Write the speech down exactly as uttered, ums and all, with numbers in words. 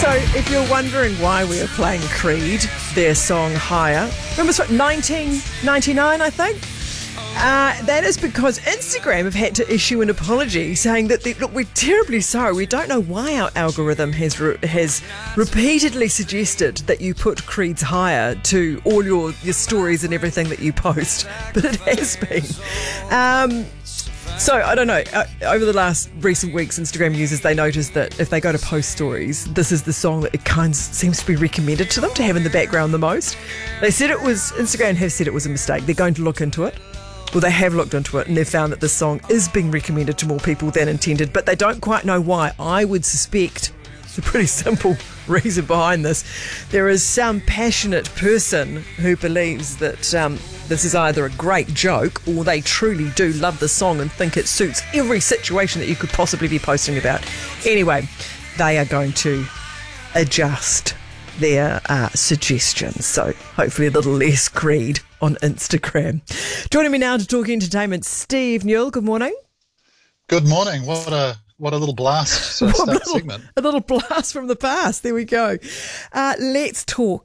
So, if you're wondering why we are playing Creed, their song Higher, remember it's what, nineteen ninety-nine, I think? Uh, that is because Instagram have had to issue an apology saying that, they, look, we're terribly sorry. We don't know why our algorithm has re- has repeatedly suggested that you put Creed's Higher to all your, your stories and everything that you post, but it has been. Um... So, I don't know, uh, over the last recent weeks, Instagram users, they noticed that if they go to post stories, this is the song that it kind of seems to be recommended to them to have in the background the most. They said it was, Instagram have said it was a mistake. They're going to look into it. Well, they have looked into it and they've found that this song is being recommended to more people than intended, but they don't quite know why. I would suspect it's a pretty simple reason behind this. There is some passionate person who believes that um, this is either a great joke or they truly do love the song and think it suits every situation that you could possibly be posting about. Anyway, they are going to adjust their uh, suggestions. So hopefully a little less Creed on Instagram. Joining me now to talk entertainment, Steve Newell. Good morning. Good morning. What a what a little blast to start a, little, segment. a little blast from the past. There we go. Uh, let's talk